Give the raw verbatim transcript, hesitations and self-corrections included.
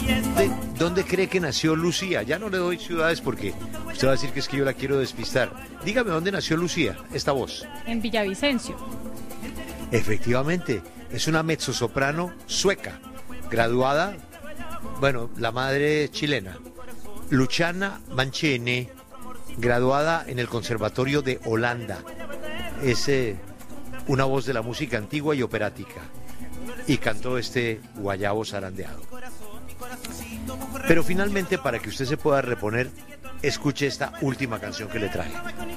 ¿De dónde cree que nació Lucía? Ya no le doy ciudades porque usted va a decir que es que yo la quiero despistar. Dígame dónde nació Lucía, esta voz. En Villavicencio. Efectivamente, es una mezzosoprano sueca, graduada, bueno, la madre es chilena, Luciana Mancini, graduada en el Conservatorio de Holanda. Es eh, una voz de la música antigua y operática. Y cantó este guayabo zarandeado. Pero finalmente, para que usted se pueda reponer, escuche esta última canción que le traje.